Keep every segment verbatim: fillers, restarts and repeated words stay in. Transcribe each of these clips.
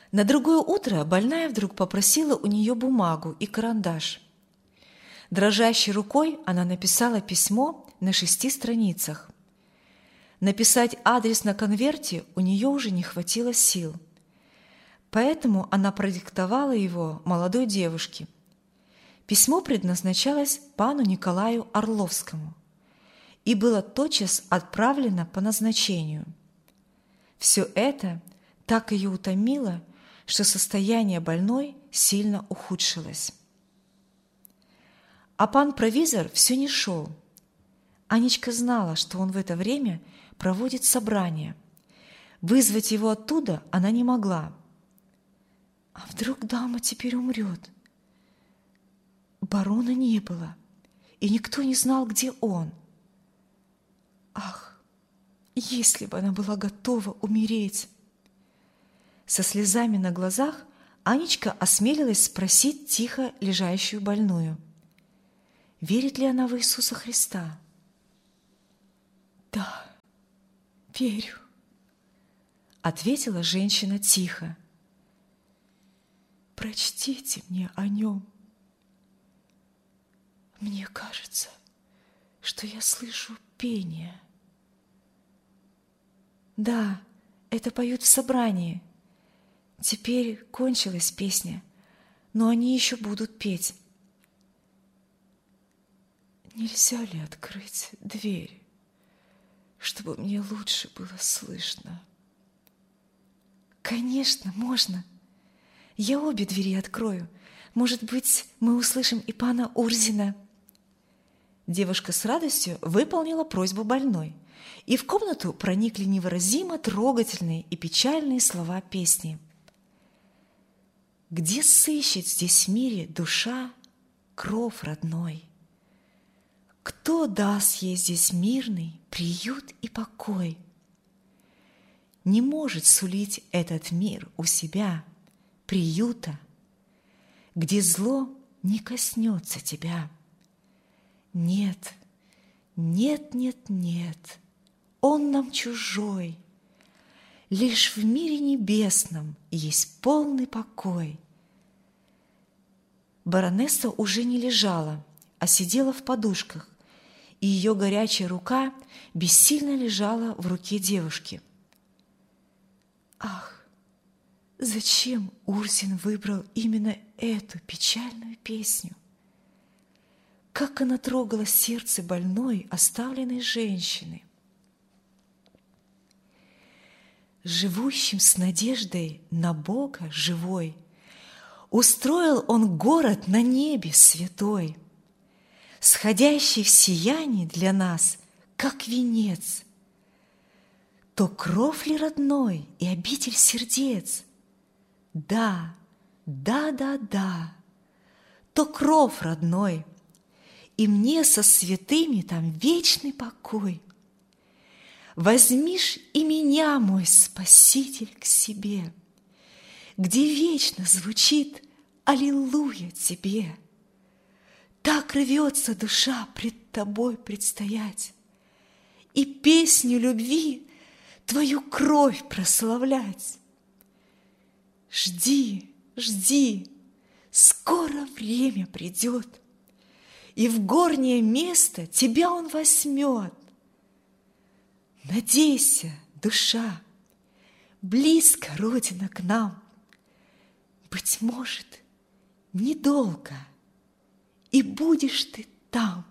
На другое утро больная вдруг попросила у нее бумагу и карандаш. Дрожащей рукой она написала письмо на шести страницах. Написать адрес на конверте у нее уже не хватило сил, поэтому она продиктовала его молодой девушке. Письмо предназначалось пану Николаю Орловскому и было тотчас отправлено по назначению. Все это так ее утомило, что состояние больной сильно ухудшилось. А пан провизор все не шел. Анечка знала, что он в это время проводит собрание. Вызвать его оттуда она не могла. А вдруг дама теперь умрет? Барона не было, и никто не знал, где он. Ах, если бы она была готова умереть! Со слезами на глазах Анечка осмелилась спросить тихо лежащую больную: верит ли она в Иисуса Христа? «Да, верю», — ответила женщина тихо. «Прочтите мне о нем. Мне кажется, что я слышу пение». «Да, это поют в собрании. Теперь кончилась песня, но они еще будут петь». «Нельзя ли открыть дверь, чтобы мне лучше было слышно?» «Конечно, можно. Я обе двери открою. Может быть, мы услышим и пана Урзина». Девушка с радостью выполнила просьбу больной, и в комнату проникли невыразимо трогательные и печальные слова песни. «Где сыщет здесь в мире душа кров родной? Кто даст ей здесь мирный приют и покой? Не может сулить этот мир у себя приюта, где зло не коснется тебя. Нет, нет, нет, нет, он нам чужой. Лишь в мире небесном есть полный покой». Баронесса уже не лежала, а сидела в подушках, и ее горячая рука бессильно лежала в руке девушки. Ах, зачем Урзин выбрал именно эту печальную песню? Как она трогала сердце больной, оставленной женщины! Живущим с надеждой на Бога живой устроил он город на небе святой, сходящий в сиянии для нас, как венец. То кров ли родной и обитель сердец? Да, да, да, да, то кров родной, и мне со святыми там вечный покой. Возьмишь и меня, мой Спаситель, к себе, где вечно звучит «Аллилуйя тебе». Так рвется душа пред тобой предстоять и песню любви твою кровь прославлять. Жди, жди, скоро время придет, и в горнее место тебя он возьмет. Надейся, душа, близко Родина к нам, быть может, недолго, и будешь ты там.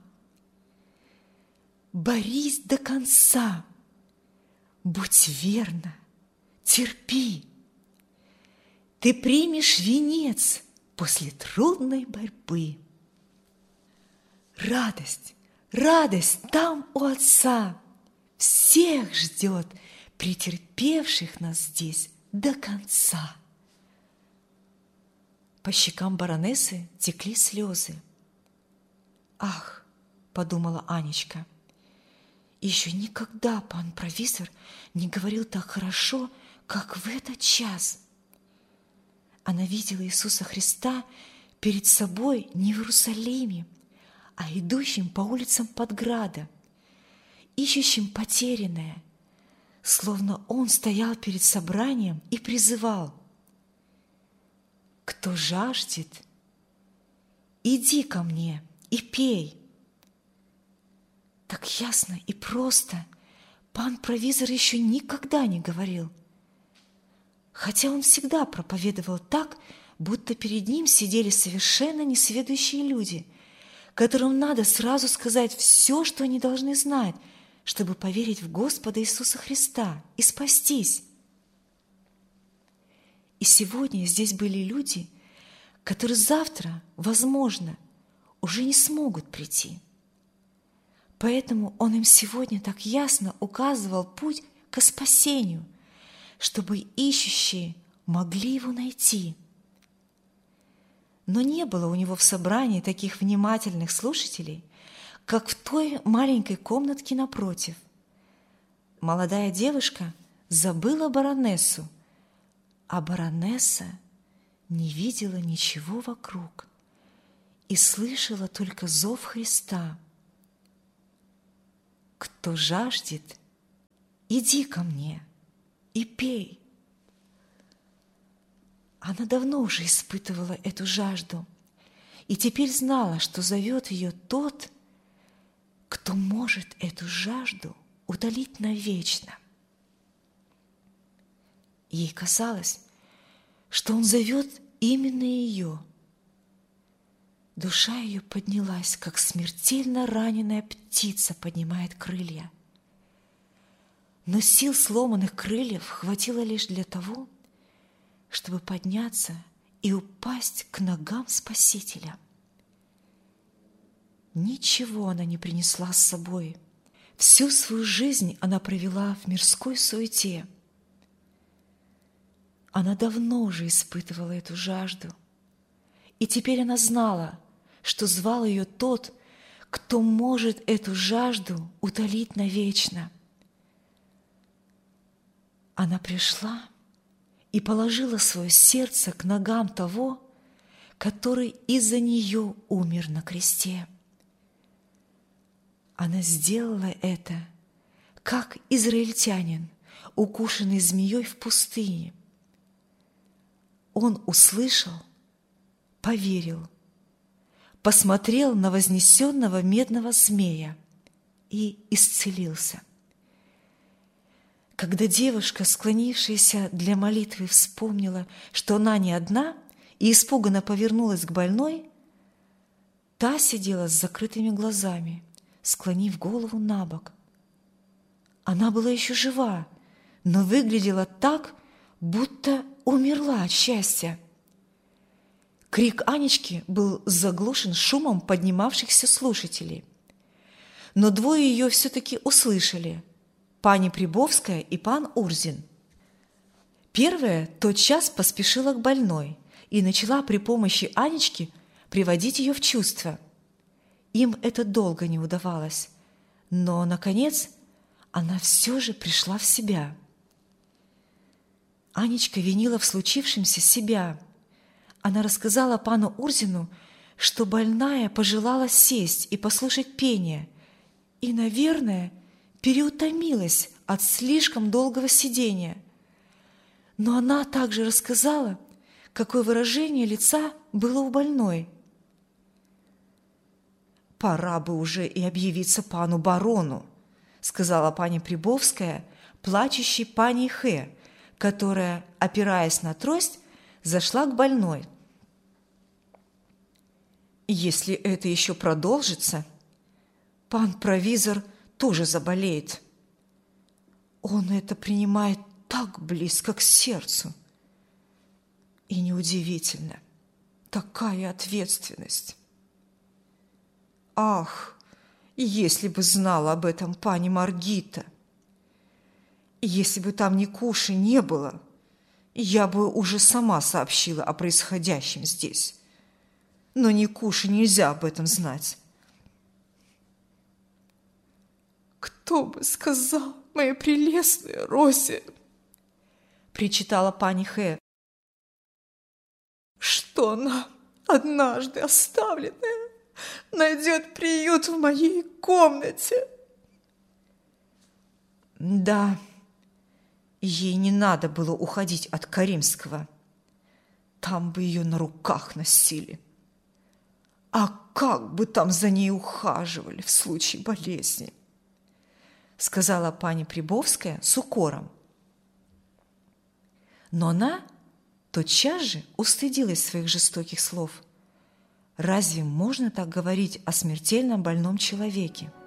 Борись до конца, будь верна, терпи. Ты примешь венец после трудной борьбы. Радость, радость там у Отца всех ждет, претерпевших нас здесь до конца. По щекам баронессы текли слезы. «Ах!» – подумала Анечка. «Еще никогда пан провизор не говорил так хорошо, как в этот час». Она видела Иисуса Христа перед собой не в Иерусалиме, а идущим по улицам Подграда, ищущим потерянное, словно он стоял перед собранием и призывал: кто жаждет, иди ко мне и пей. Так ясно и просто пан провизор еще никогда не говорил, хотя он всегда проповедовал так, будто перед ним сидели совершенно несведущие люди, которым надо сразу сказать все, что они должны знать, чтобы поверить в Господа Иисуса Христа и спастись. И сегодня здесь были люди, которые завтра, возможно, уже не смогут прийти. Поэтому Он им сегодня так ясно указывал путь к спасению, чтобы ищущие могли Его найти. Но не было у Него в собрании таких внимательных слушателей, как в той маленькой комнатке напротив. Молодая девушка забыла баронессу, а баронесса не видела ничего вокруг и слышала только зов Христа. «Кто жаждет, иди ко мне и пей». Она давно уже испытывала эту жажду и теперь знала, что зовет ее тот, кто может эту жажду утолить навечно. Ей казалось, что он зовет именно ее. Душа ее поднялась, как смертельно раненая птица поднимает крылья. Но сил сломанных крыльев хватило лишь для того, чтобы подняться и упасть к ногам Спасителя. Ничего она не принесла с собой. Всю свою жизнь она провела в мирской суете. Она давно уже испытывала эту жажду, и теперь она знала, что звал ее тот, кто может эту жажду утолить навечно. Она пришла и положила свое сердце к ногам того, который из-за нее умер на кресте. Она сделала это, как израильтянин, укушенный змеей в пустыне. Он услышал, поверил, посмотрел на вознесенного медного змея и исцелился. Когда девушка, склонившаяся для молитвы, вспомнила, что она не одна, и испуганно повернулась к больной, та сидела с закрытыми глазами, склонив голову на бок. Она была еще жива, но выглядела так, будто умерла от счастья. Крик Анечки был заглушен шумом поднимавшихся слушателей. Но двое ее все-таки услышали – пани Прибовская и пан Урзин. Первая тотчас поспешила к больной и начала при помощи Анечки приводить ее в чувство. Им это долго не удавалось, но, наконец, она все же пришла в себя. Анечка винила в случившемся себя. Она рассказала пану Урзину, что больная пожелала сесть и послушать пение, и, наверное, переутомилась от слишком долгого сидения. Но она также рассказала, какое выражение лица было у больной. «Пора бы уже и объявиться пану барону», сказала пани Прибовская, плачущей пани Хэ, которая, опираясь на трость, зашла к больной. «Если это еще продолжится, пан провизор тоже заболеет. Он это принимает так близко к сердцу. И неудивительно, такая ответственность. Ах, если бы знала об этом пани Маргита! Если бы там Никуши не было, я бы уже сама сообщила о происходящем здесь. Но Никуше нельзя об этом знать». «Кто бы сказал, моя прелестная Розе, — причитала пани Хэ, — что она, однажды оставленная, найдет приют в моей комнате?» Да, ей не надо было уходить от Каримского. там бы ее на руках носили. А как бы там за ней ухаживали в случае болезни, сказала пани Прибовская с укором. Но она тотчас же устыдилась своих жестоких слов. Разве можно так говорить о смертельно больном человеке?